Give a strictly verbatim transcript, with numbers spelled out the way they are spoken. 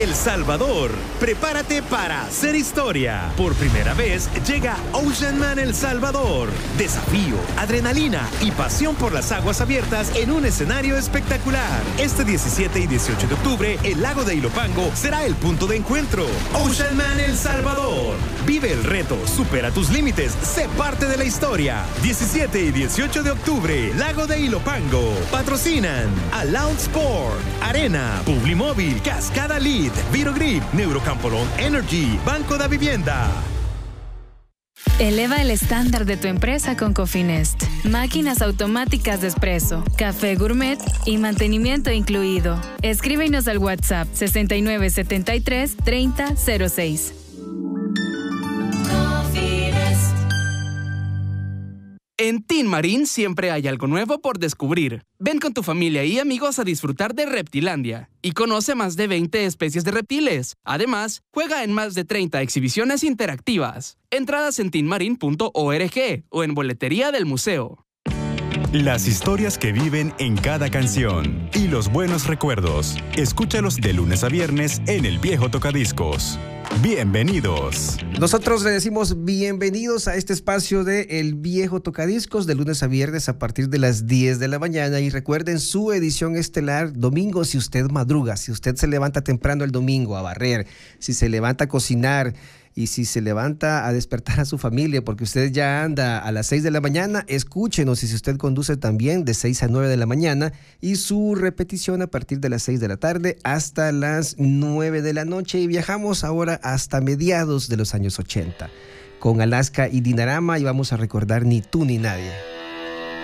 El Salvador, prepárate para hacer historia. Por primera vez llega Ocean Man El Salvador. Desafío, adrenalina y pasión por las aguas abiertas en un escenario espectacular. Este diecisiete y dieciocho de octubre, el lago de Ilopango será el punto de encuentro. Ocean Man El Salvador. Vive el reto, supera tus límites, sé parte de la historia. diecisiete y dieciocho de octubre, lago de Ilopango. Patrocinan Aloud Sport, Arena, Publimóvil, Cascada Lead, Virogrip, Neurocampolón Energy, Banco da Vivienda. Eleva el estándar de tu empresa con Cofinest. Máquinas automáticas de espresso, café gourmet y mantenimiento incluido. Escríbenos al WhatsApp sesenta y nueve setenta y tres treinta cero seis. En Tin Marín siempre hay algo nuevo por descubrir. Ven con tu familia y amigos a disfrutar de Reptilandia y conoce más de veinte especies de reptiles. Además, juega en más de treinta exhibiciones interactivas. Entradas en tin marin punto org o en boletería del museo. Las historias que viven en cada canción y los buenos recuerdos. Escúchalos de lunes a viernes en El Viejo Tocadiscos. Bienvenidos. Nosotros le decimos bienvenidos a este espacio de El Viejo Tocadiscos de lunes a viernes a partir de las diez de la mañana y recuerden su edición estelar domingo si usted madruga, si usted se levanta temprano el domingo a barrer, si se levanta a cocinar y si se levanta a despertar a su familia porque usted ya anda a las seis de la mañana, escúchenos y si usted conduce también de seis a nueve de la mañana y su repetición a partir de las seis de la tarde hasta las nueve de la noche y viajamos ahora hasta mediados de los años ochenta con Alaska y Dinarama y vamos a recordar Ni tú ni nadie.